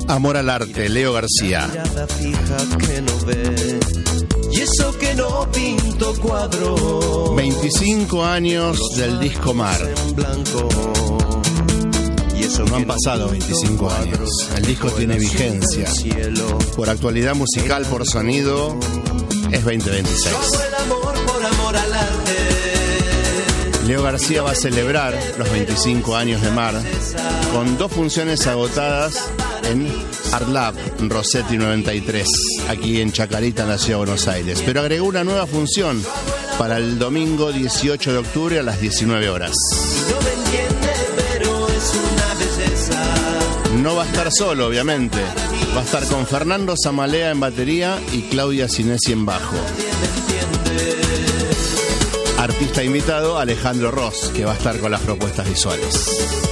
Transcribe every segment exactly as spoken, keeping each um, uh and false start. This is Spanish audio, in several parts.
Amor al arte, Leo García. Mirada fija que no ve, y eso que no pinto cuadros. veinticinco años del disco Mar. En blanco. Y eso No han que pasado veinticinco años. El disco tiene vigencia. Por actualidad musical, por sonido, es veinte veintiséis. Todo el amor por amor al arte. Leo García va a celebrar los veinticinco años de Mar con dos funciones agotadas en Art Lab Rossetti noventa y tres, aquí en Chacarita, en la ciudad de Buenos Aires. Pero agregó una nueva función para el domingo dieciocho de octubre a las diecinueve horas. No me entiende, pero es una belleza. No va a estar solo, obviamente. Va a estar con Fernando Zamalea en batería y Claudia Sinesi en bajo. Artista invitado, Alejandro Ross, que va a estar con las propuestas visuales.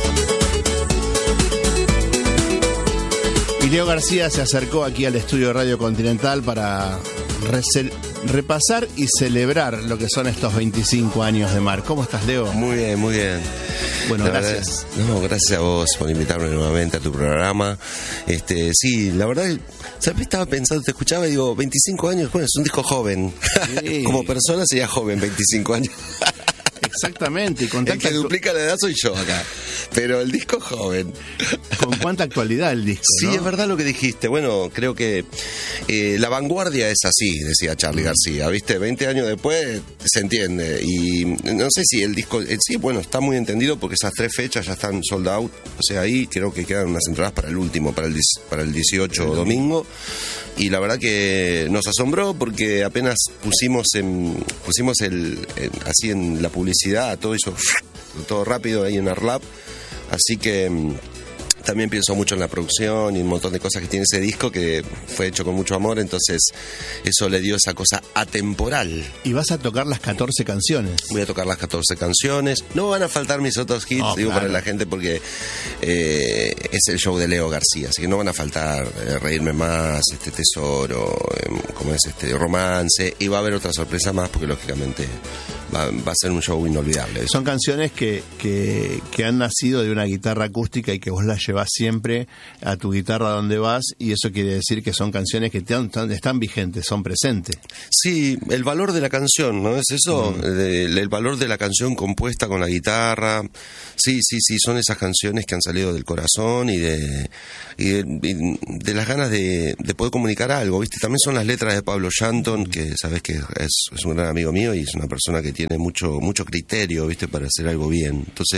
Y Leo García se acercó aquí al estudio de Radio Continental para rese- repasar y celebrar lo que son estos veinticinco años de Mar. ¿Cómo estás, Leo? Muy bien, muy bien. Bueno, La gracias. verdad, no, gracias a vos por invitarme nuevamente a tu programa. Este, sí, la verdad, ¿sabes? Estaba pensando, te escuchaba y digo, veinticinco años, bueno, es un disco joven. Sí. Como persona sería joven, veinticinco años. Exactamente. Y con, El tanta que actu- duplica la edad soy yo acá. Pero el disco joven. con cuánta actualidad el disco, Sí, ¿no? es verdad lo que dijiste. Bueno, creo que eh, la vanguardia es así, decía Charly García. ¿Viste? veinte años después se entiende. Y no sé si el disco. Eh, sí, bueno, está muy entendido porque esas tres fechas ya están sold out. O sea, ahí creo que quedan unas entradas para el último, para el, diez para el dieciocho el domingo. Y la verdad que nos asombró porque apenas pusimos en pusimos el, en, así en la publicidad, todo eso, todo rápido ahí en Arlab. Así que también pienso mucho en la producción y un montón de cosas que tiene ese disco que fue hecho con mucho amor, entonces eso le dio esa cosa atemporal. Y vas a tocar las catorce canciones. Voy a tocar las catorce canciones, no van a faltar mis otros hits, Oh, digo claro. para la gente porque eh, es el show de Leo García, así que no van a faltar eh, Reírme Más, este Tesoro, eh, como es este Romance, y va a haber otra sorpresa más porque lógicamente va, va a ser un show inolvidable. Son canciones que, que, que han nacido de una guitarra acústica y que vos las llevás siempre a tu guitarra donde vas, y eso quiere decir que son canciones que te han- están, están vigentes, son presentes. Sí, el valor de la canción, ¿no es eso? Mm. El, el valor de la canción compuesta con la guitarra. Sí, sí, sí, son esas canciones que han salido del corazón y de, y de, y de las ganas de, de poder comunicar algo, ¿viste? También son las letras de Pablo Shanton, que sabes que es, es un gran amigo mío y es una persona que tiene mucho mucho criterio, ¿viste? Para hacer algo bien. Entonces,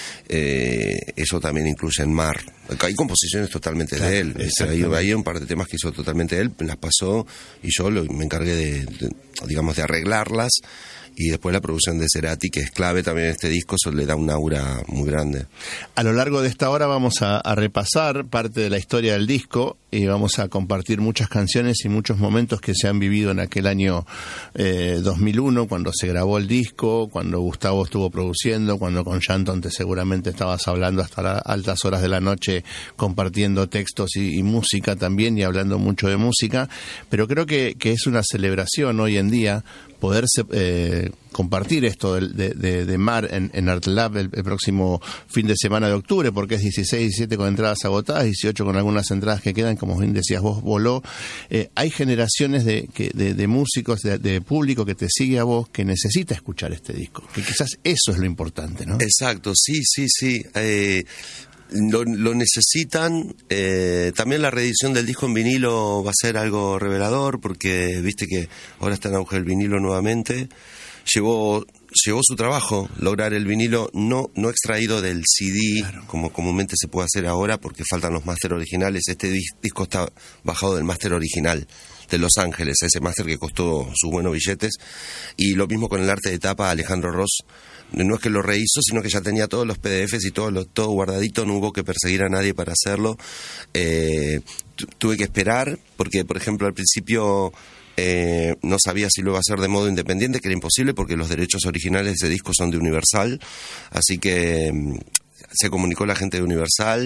eh, eso también incluye en Mar. Hay composiciones totalmente Claro, de él. Hay, exactamente. hay un par de temas que hizo totalmente él, me las pasó y yo lo, me encargué de, de, digamos, de arreglarlas. Y después la producción de Cerati, que es clave también en este disco, eso le da un aura muy grande. A lo largo de esta hora vamos a, a repasar parte de la historia del disco y vamos a compartir muchas canciones y muchos momentos que se han vivido en aquel año eh, dos mil uno, cuando se grabó el disco, cuando Gustavo estuvo produciendo, cuando con Shanton te seguramente estabas hablando hasta las altas horas de la noche, compartiendo textos y, y música también, y hablando mucho de música. Pero creo que, que es una celebración hoy en día poder eh, compartir esto de, de, de, de Mar en, en Art Lab el, el próximo fin de semana de octubre, porque es dieciséis, diecisiete con entradas agotadas, dieciocho con algunas entradas que quedan, como bien decías vos, voló. Eh, hay generaciones de, que, de, de músicos, de, de público que te sigue a vos, que necesita escuchar este disco, que quizás eso es lo importante, ¿no? Exacto, sí, sí, sí. Eh, lo, lo necesitan. Eh, también la reedición del disco en vinilo va a ser algo revelador, porque viste que ahora está en auge el vinilo nuevamente. Llevó, llevó su trabajo lograr el vinilo no, no extraído del C D, claro, como comúnmente se puede hacer ahora, porque faltan los máster originales. Este dis- disco está bajado del máster original de Los Ángeles, ese máster que costó sus buenos billetes. Y lo mismo con el arte de tapa, Alejandro Ross. No es que lo rehizo, sino que ya tenía todos los P D Fs y todo, lo, todo guardadito, no hubo que perseguir a nadie para hacerlo. Eh, tu, tuve que esperar, porque, por ejemplo, al principio eh, no sabía si lo iba a hacer de modo independiente, que era imposible, porque los derechos originales de ese disco son de Universal. Así que mm, se comunicó la gente de Universal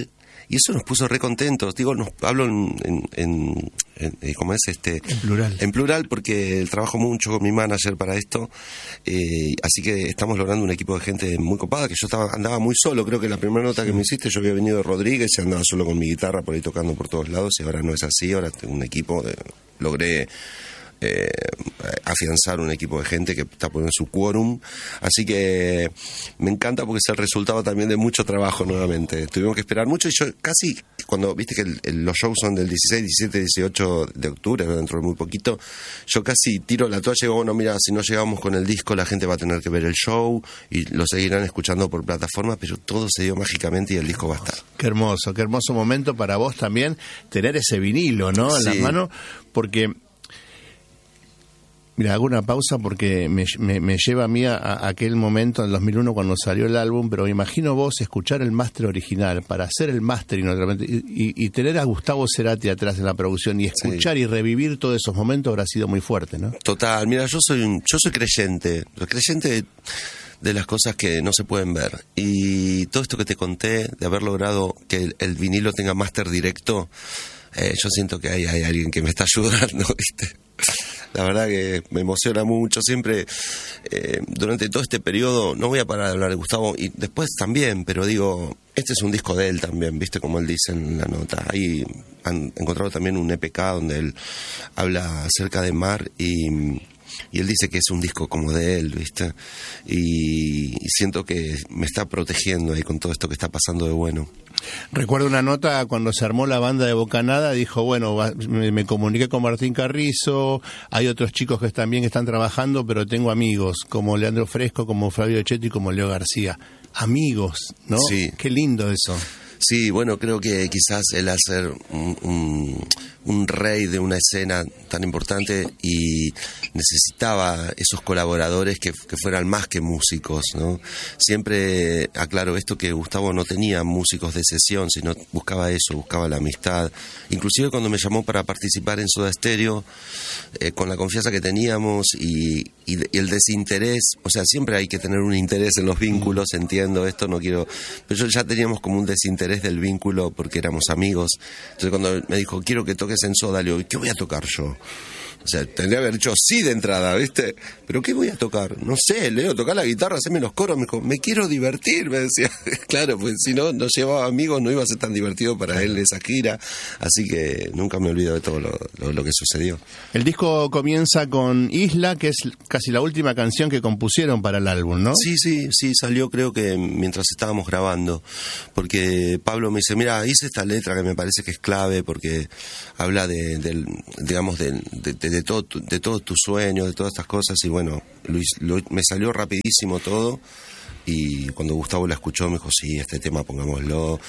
y eso nos puso re contentos. Digo, nos hablo en, en, en, en ¿cómo es? este En plural. En plural, porque trabajo mucho con mi manager para esto, eh, así que estamos logrando un equipo de gente muy copada, que yo estaba andaba muy solo. Creo que la primera nota que me hiciste, yo había venido de Rodríguez y andaba solo con mi guitarra por ahí tocando por todos lados, y ahora no es así. Ahora tengo un equipo, de, logré Eh, afianzar un equipo de gente que está poniendo su quórum, así que me encanta porque es el resultado también de mucho trabajo. Nuevamente tuvimos que esperar mucho, y yo casi, cuando viste que el, el, los shows son del dieciséis, diecisiete, dieciocho de octubre, dentro de muy poquito, yo casi tiro la toalla y digo, bueno, mira, si no llegamos con el disco, la gente va a tener que ver el show y lo seguirán escuchando por plataformas, pero todo se dio mágicamente y el disco va a estar. Qué hermoso, qué hermoso momento para vos también tener ese vinilo, ¿no? En sí. las manos, porque mira, hago una pausa porque me, me, me lleva a mí a, a aquel momento, en el dos mil uno, cuando salió el álbum, pero me imagino vos escuchar el máster original, para hacer el mastering y, y, y tener a Gustavo Cerati atrás en la producción y escuchar sí. y revivir todos esos momentos habrá sido muy fuerte, ¿no? Total, mira, yo soy un, yo soy creyente, creyente de, de las cosas que no se pueden ver, y todo esto que te conté, de haber logrado que el, el vinilo tenga máster directo, eh, yo siento que hay, hay alguien que me está ayudando, ¿viste? La verdad que me emociona mucho. Siempre, eh, durante todo este periodo, no voy a parar de hablar de Gustavo, y después también, pero digo, este es un disco de él también, ¿viste? Como él dice en la nota. Ahí han encontrado también un E P K donde él habla acerca de Mar, y, y él dice que es un disco como de él, ¿viste? Y, y siento que me está protegiendo ahí con todo esto que está pasando de bueno. Recuerdo una nota cuando se armó la banda de Bocanada, dijo, bueno, me, me comuniqué con Martín Carrizo, hay otros chicos que también están trabajando, pero tengo amigos, como Leandro Fresco, como Flavio Cheto y como Leo García. Amigos, ¿no? Sí. Qué lindo eso. Sí, bueno, creo que quizás el hacer un, un, un rey de una escena tan importante, y necesitaba esos colaboradores que, que fueran más que músicos, ¿no? Siempre aclaro esto, que Gustavo no tenía músicos de sesión, sino buscaba eso, buscaba la amistad. Inclusive cuando me llamó para participar en Soda Stereo, eh, con la confianza que teníamos y, y, y el desinterés, o sea, siempre hay que tener un interés en los vínculos, entiendo esto, no quiero, pero yo ya teníamos como un desinterés del vínculo porque éramos amigos. Entonces cuando me dijo, quiero que toques en Soda, le digo, ¿qué voy a tocar yo? O sea, tendría que haber dicho sí de entrada, ¿viste? ¿Pero qué voy a tocar? No sé, Leo, tocar la guitarra, hacerme los coros. Me dijo, me quiero divertir, me decía. Claro, pues si no, no llevaba amigos, no iba a ser tan divertido para él esa gira. Así que nunca me olvido de todo lo, lo, lo que sucedió. El disco comienza con Isla, que es casi la última canción que compusieron para el álbum, ¿no? Sí, sí, sí, salió creo que mientras estábamos grabando. Porque Pablo me dice, mira, hice esta letra que me parece que es clave, porque habla de, del, digamos, de, de, de de todo, de todos tus sueños, de todas estas cosas, y bueno, Luis, lo, me salió rapidísimo todo, y cuando Gustavo la escuchó me dijo, sí, este tema pongámoslo.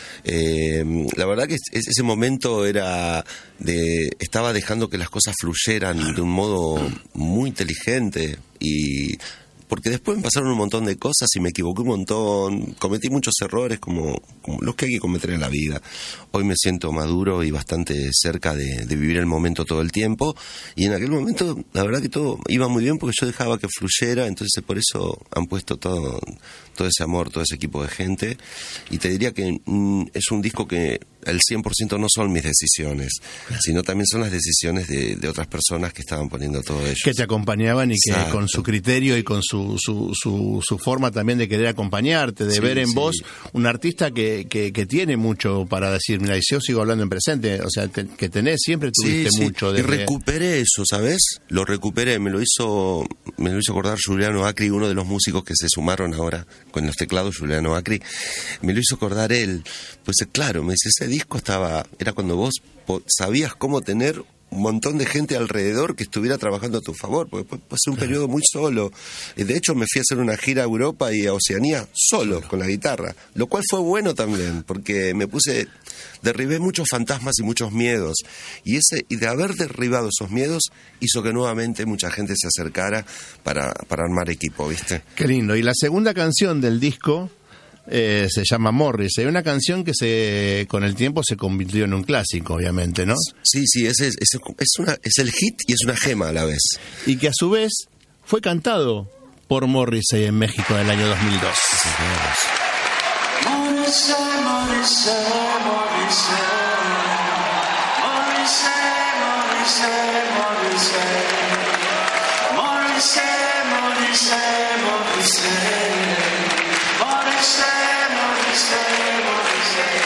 Eh, la verdad que ese momento era de, estaba dejando que las cosas fluyeran de un modo muy inteligente, y porque después me pasaron un montón de cosas y me equivoqué un montón, cometí muchos errores como, como los que hay que cometer en la vida. Hoy me siento maduro y bastante cerca de, de vivir el momento todo el tiempo, y en aquel momento la verdad que todo iba muy bien porque yo dejaba que fluyera, entonces por eso han puesto todo, todo ese amor, todo ese equipo de gente, y te diría que mm, es un disco que el cien por ciento no son mis decisiones, sino también son las decisiones de, de otras personas que estaban poniendo todo ello. Que te acompañaban y Exacto. que con su criterio y con su, su, su, su forma también de querer acompañarte, de sí, ver en sí. vos un artista que, que, que tiene mucho para decir, mira, y yo sigo hablando en presente, o sea, te, que tenés, siempre tuviste sí, sí. mucho. De... Y recuperé eso, ¿sabes? Lo recuperé, me lo hizo me lo hizo acordar Juliano Acri, uno de los músicos que se sumaron ahora con los teclados, Juliano Acri, me lo hizo acordar él. Pues claro, me dice, ese disco estaba, era cuando vos sabías cómo tener un montón de gente alrededor que estuviera trabajando a tu favor, porque después pasé un claro. periodo muy solo. De hecho, me fui a hacer una gira a Europa y a Oceanía solo, solo, con la guitarra, lo cual fue bueno también, porque me puse, derribé muchos fantasmas y muchos miedos, y ese y de haber derribado esos miedos hizo que nuevamente mucha gente se acercara para, para armar equipo, ¿viste? Qué lindo. Y la segunda canción del disco Eh, se llama Morris. Hay una canción que se con el tiempo se convirtió en un clásico, obviamente, ¿no? Sí, sí, ese es, es, es, una, es el hit y es una gema a la vez. Y que a su vez fue cantado por Morrissey en México en el año dos mil dos. Morrissey, Morrissey, Morrissey, Morrissey, Morrissey, Morrissey, Morrissey, Morrissey, Morrissey, Morrissey, Morrissey, Morrissey.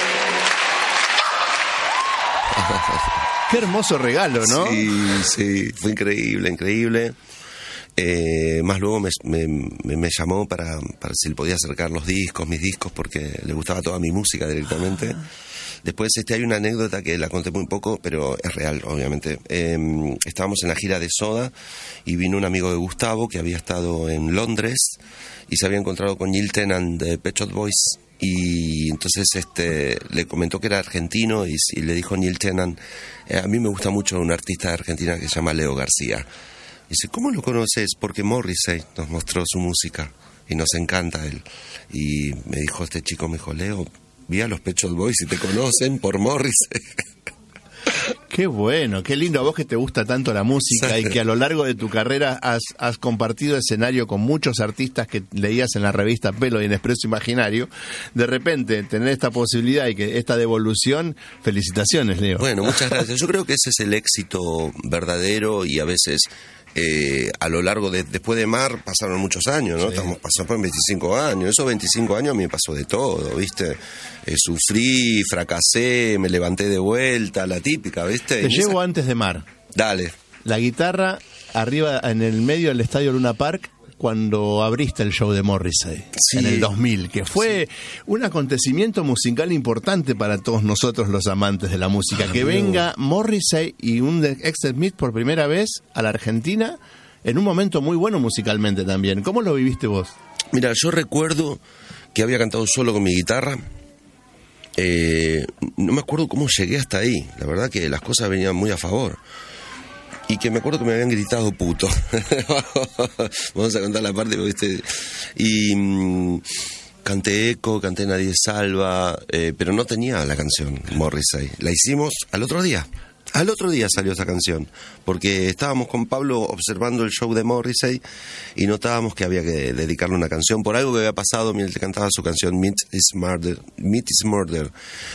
Qué hermoso regalo, ¿no? Sí, sí, fue increíble, increíble. Eh, más luego me, me, me llamó para, para si le podía acercar los discos, mis discos, porque le gustaba toda mi música directamente. Después este hay una anécdota que la conté muy poco, pero es real, obviamente. Eh, estábamos en la gira de Soda y vino un amigo de Gustavo que había estado en Londres y se había encontrado con Neil Tennant de Pet Shop Boys. Y entonces este le comentó que era argentino y, y le dijo Neil Tennant, eh, a mí me gusta mucho un artista de Argentina que se llama Leo García. Dice, ¿cómo lo conoces? Porque Morrissey nos mostró su música y nos encanta él. Y me dijo este chico, me dijo, Leo, vi a los Pet Shop Boys y te conocen por Morrissey. Qué bueno, qué lindo a vos que te gusta tanto la música y que a lo largo de tu carrera has, has compartido escenario con muchos artistas que leías en la revista Pelo y en Expreso Imaginario. De repente, tener esta posibilidad y que esta devolución, felicitaciones, Leo. Bueno, muchas gracias. Yo creo que ese es el éxito verdadero y a veces... Eh, a lo largo de, después de Mar pasaron muchos años, ¿no? Sí. Estamos pasando por veinticinco años, esos veinticinco años a mí me pasó de todo, ¿viste? Eh, sufrí, fracasé, me levanté de vuelta, la típica, ¿viste? Te en llevo esa... antes de Mar. Dale. La guitarra arriba, en el medio del estadio Luna Park, cuando abriste el show de Morrissey, sí, en el dos mil, que fue sí. un acontecimiento musical importante para todos nosotros los amantes de la música. Ah, que venga Morrissey y un ex Smith por primera vez a la Argentina en un momento muy bueno musicalmente también. ¿Cómo lo viviste vos? Mira, yo recuerdo que había cantado solo con mi guitarra. Eh, no me acuerdo cómo llegué hasta ahí. La verdad que las cosas venían muy a favor. Y que me acuerdo que me habían gritado puto. Vamos a contar la parte, ¿viste? Y mmm, canté Eco, canté Nadie Salva, eh, pero no tenía la canción Morrissey. La hicimos al otro día. Al otro día salió esa canción, porque estábamos con Pablo observando el show de Morrissey y notábamos que había que dedicarle una canción por algo que había pasado mientras cantaba su canción Meat is Murder, Meat is Murder,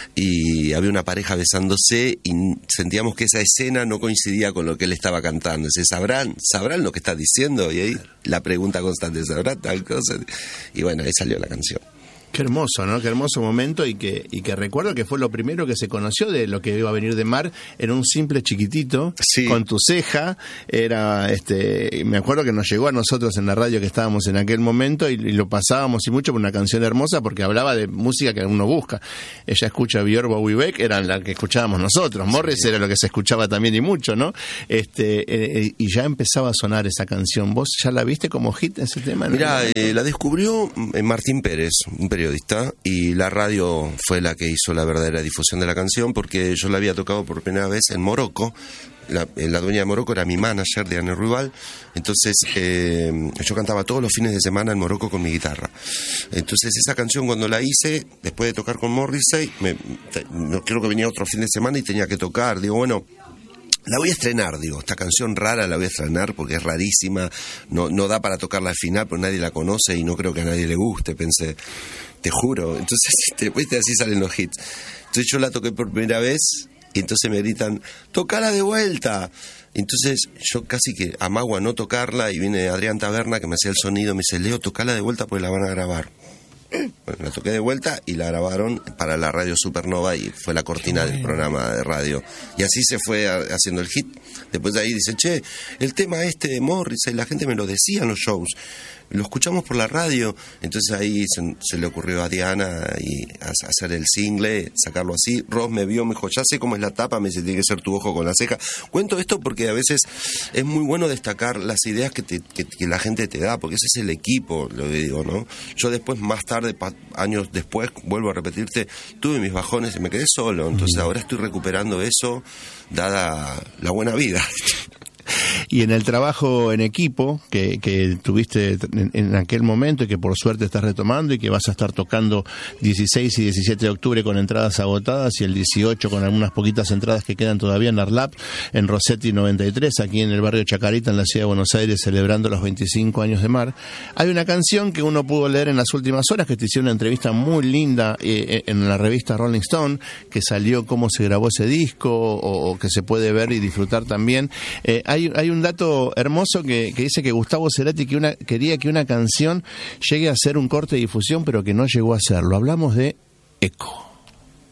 y había una pareja besándose y sentíamos que esa escena no coincidía con lo que él estaba cantando. Dice, ¿sabrán, sabrán lo que está diciendo? Y ahí la pregunta constante, ¿sabrán tal cosa? Y bueno, ahí salió la canción. Qué hermoso, ¿no? Qué hermoso momento y que y que recuerdo que fue lo primero que se conoció de lo que iba a venir de Mar. Era un simple chiquitito, sí, con tu ceja. Era, este, me acuerdo que nos llegó a nosotros en la radio que estábamos en aquel momento y, y lo pasábamos y mucho por una canción hermosa porque hablaba de música que uno busca. Ella escucha Björk, Bowie, Beck, era la que escuchábamos nosotros. Morris sí. Era lo que se escuchaba también y mucho, ¿no? Este eh, y ya empezaba a sonar esa canción. ¿Vos ya la viste como hit ese tema? Mirá, eh, la descubrió Martín Pérez, un periodista, y la radio fue la que hizo la verdadera difusión de la canción porque yo la había tocado por primera vez en Morocco. La, la dueña de Morocco era mi manager, Diana Ruibal. Entonces eh, yo cantaba todos los fines de semana en Morocco con mi guitarra. Entonces esa canción cuando la hice, después de tocar con Morrissey, me, no, creo que venía otro fin de semana y tenía que tocar. Digo, bueno, la voy a estrenar, digo, esta canción rara la voy a estrenar porque es rarísima, no, no da para tocarla al final porque nadie la conoce y no creo que a nadie le guste, pensé, te juro. Entonces después así salen los hits. Entonces yo la toqué por primera vez y entonces me gritan, tócala de vuelta. Entonces yo casi que amago a no tocarla y viene Adrián Taberna que me hacía el sonido, me dice, Leo, tocala de vuelta porque la van a grabar. Bueno, la toqué de vuelta y la grabaron para la radio Supernova y fue la cortina del programa de radio. Y así se fue a, haciendo el hit. Después de ahí dicen, che, el tema este de Morrissey, la gente me lo decía en los shows. Lo escuchamos por la radio. Entonces ahí se, se le ocurrió a Diana y a, a hacer el single, sacarlo así. Ross me vio, me dijo, ya sé cómo es la tapa, me dice, tiene que ser tu ojo con la ceja. Cuento esto porque a veces es muy bueno destacar las ideas que, te, que, que la gente te da, porque ese es el equipo, lo que digo, ¿no? Yo después, más tarde, pa, años después, vuelvo a repetirte, tuve mis bajones y me quedé solo. Entonces ahora estoy recuperando eso, dada la buena vida. y en el trabajo en equipo que, que tuviste en, en aquel momento y que por suerte estás retomando y que vas a estar tocando dieciséis y diecisiete de octubre con entradas agotadas y el dieciocho con algunas poquitas entradas que quedan todavía en Arlap, en Rossetti noventa y tres, aquí en el barrio Chacarita, en la ciudad de Buenos Aires, celebrando los veinticinco años de Mar. Hay una canción que uno pudo leer en las últimas horas, que te hicieron una entrevista muy linda eh, en la revista Rolling Stone, que salió cómo se grabó ese disco, o, o que se puede ver y disfrutar también. Eh, hay, hay un dato hermoso que, que dice que Gustavo Cerati que una, quería que una canción llegue a ser un corte de difusión, pero que no llegó a serlo. Hablamos de Eco.